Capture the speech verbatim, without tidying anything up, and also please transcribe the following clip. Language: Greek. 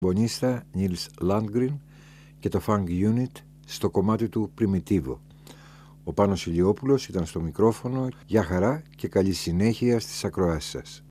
Μπονίστα Νίλς Landgren και το Funk Unit στο κομμάτι του Primitivo. Ο Πάνος Ηλιόπουλος ήταν στο μικρόφωνο. Γεια χαρά και καλή συνέχεια στις ακροάσεις σας.